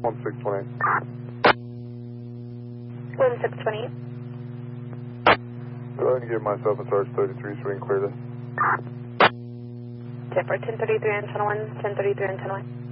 1628. 1628. Go ahead and give myself a Sarge 33 so we can clear this. Zipper 1033 on channel 1, 1033 on channel 1.